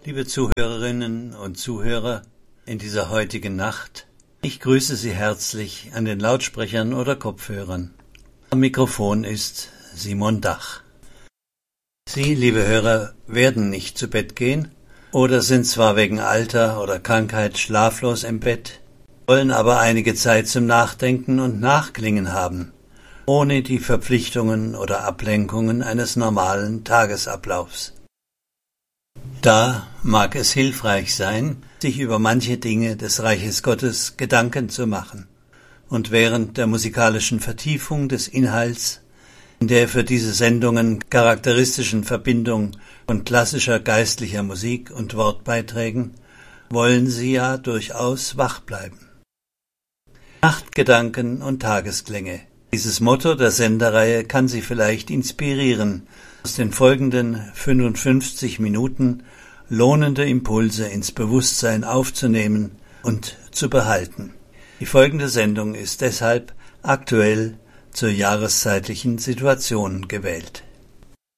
Liebe Zuhörerinnen und Zuhörer in dieser heutigen Nacht, ich grüße Sie herzlich an den Lautsprechern oder Kopfhörern. Am Mikrofon ist Simon Dach. Sie, liebe Hörer, werden nicht zu Bett gehen oder sind zwar wegen Alter oder Krankheit schlaflos im Bett, wollen aber einige Zeit zum Nachdenken und Nachklingen haben, ohne die Verpflichtungen oder Ablenkungen eines normalen Tagesablaufs. Da mag es hilfreich sein, sich über manche Dinge des Reiches Gottes Gedanken zu machen und während der musikalischen Vertiefung des Inhalts, in der für diese Sendungen charakteristischen Verbindung von klassischer geistlicher Musik und Wortbeiträgen, wollen Sie ja durchaus wach bleiben. Nachtgedanken und Tagesklänge. Dieses Motto der Sendereihe kann Sie vielleicht inspirieren, aus den folgenden 55 Minuten lohnende Impulse ins Bewusstsein aufzunehmen und zu behalten. Die folgende Sendung ist deshalb aktuell zur jahreszeitlichen Situation gewählt.